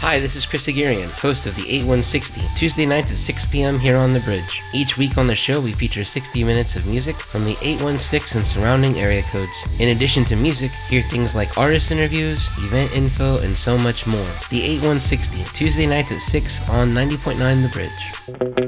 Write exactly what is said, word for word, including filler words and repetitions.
Hi, this is Chris Aguirre, host of the eighty-one sixty, Tuesday nights at six p.m. here on The Bridge. Each week on the show, we feature sixty minutes of music from the eight one six and surrounding area codes. In addition to music, hear things like artist interviews, event info, and so much more. The eighty-one sixty, Tuesday nights at six on ninety point nine The Bridge.